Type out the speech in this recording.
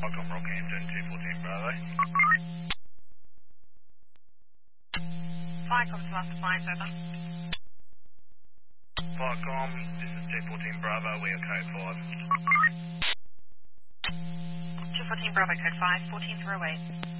Welcome, Rockhampton, 214 Bravo. Viacom to Master Flight, over. Viacom, this is 214 Bravo, we are code 5. 214 Bravo, code 5, 14 through 8.